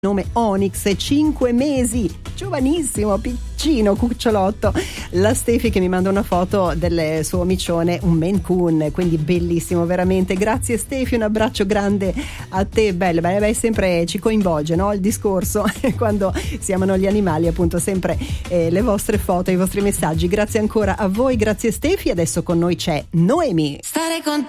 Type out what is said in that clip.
nome Onyx, 5 mesi, giovanissimo, piccino, cucciolotto. La Stefi che mi manda una foto del suo micione, un Maine Coon, quindi bellissimo veramente. Grazie Stefi, un abbraccio grande a te. Beh, sempre ci coinvolge, no? Il discorso quando si amano gli animali, appunto, sempre le vostre foto, i vostri messaggi. Grazie ancora a voi, grazie Stefi. Adesso con noi c'è Noemi. Stare con